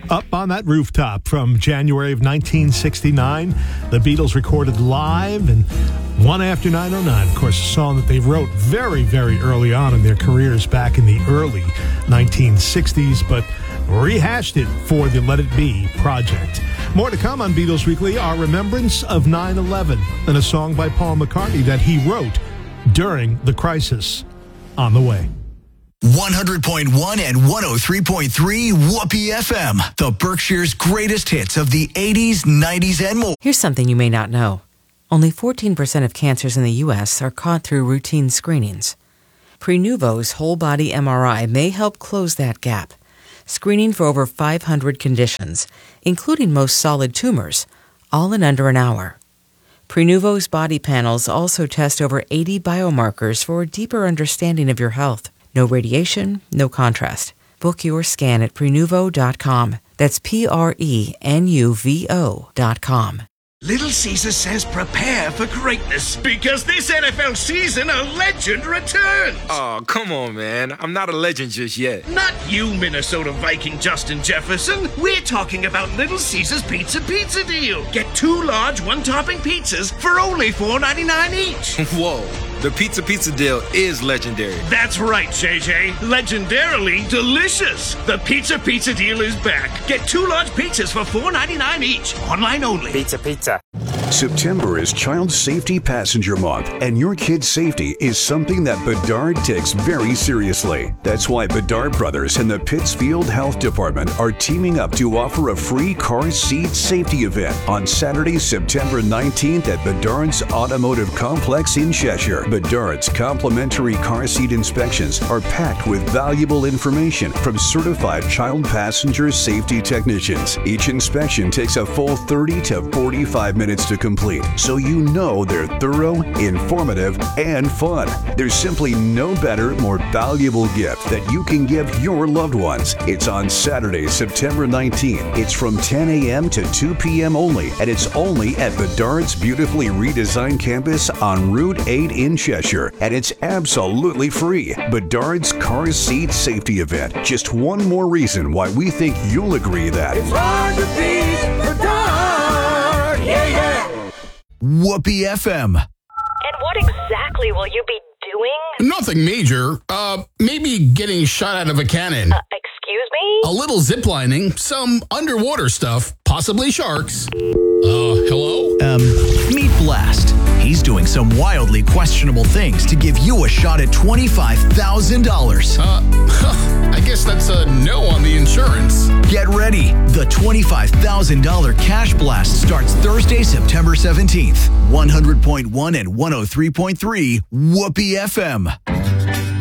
Up on that Rooftop from January of 1969. The Beatles recorded live and One After 909. Of course, a song that they wrote very, very early on in their careers back in the early 1960s, but rehashed it for the Let It Be project. More to come on Beatles Weekly, our remembrance of 9/11 and a song by Paul McCartney that he wrote during the crisis. On the way. 100.1 and 103.3 Whoopee FM, the Berkshire's greatest hits of the 80s, 90s, and more. Here's something you may not know. Only 14% of cancers in the U.S. are caught through routine screenings. Prenuvo's whole-body MRI may help close that gap, screening for over 500 conditions, including most solid tumors, all in under an hour. Prenuvo's body panels also test over 80 biomarkers for a deeper understanding of your health. No radiation, no contrast. Book your scan at Prenuvo.com. That's Prenuvo.com. Little Caesar says prepare for greatness because this NFL season a legend returns. Oh, come on, man. I'm not a legend just yet. Not you, Minnesota Viking Justin Jefferson. We're talking about Little Caesar's Pizza Deal. Get 2 large one-topping pizzas for only $4.99 each. Whoa. The Pizza Deal is legendary. That's right, JJ. Legendarily delicious. The Pizza Deal is back. Get 2 large pizzas for $4.99 each. Online only. Pizza. September is Child Safety Passenger Month, and your kid's safety is something that Bedard takes very seriously. That's why Bedard Brothers and the Pittsfield Health Department are teaming up to offer a free car seat safety event on Saturday, September 19th at Bedard's Automotive Complex in Cheshire. Bedard's complimentary car seat inspections are packed with valuable information from certified child passenger safety technicians. Each inspection takes a full 30 to 45 minutes to complete, so you know they're thorough, informative, and fun. There's simply no better, more valuable gift that you can give your loved ones. It's on Saturday, September 19th. It's from 10 a.m. to 2 p.m. only, and it's only at Bedard's beautifully redesigned campus on Route 8 in Cheshire, and it's absolutely free. Bedard's Car Seat Safety Event. Just one more reason why we think you'll agree that It's hard to beat Bedard. Yeah. Whoopee FM. And what exactly will you be doing? Nothing major. Maybe getting shot out of a cannon. Excuse me? A little ziplining, some underwater stuff, possibly sharks. Hello? Meet Blast. He's doing some wildly questionable things to give you a shot at $25,000. I guess that's a no on the insurance. Get ready. The $25,000 Cash Blast starts Thursday, September 17th. 100.1 and 103.3 Whoopee FM.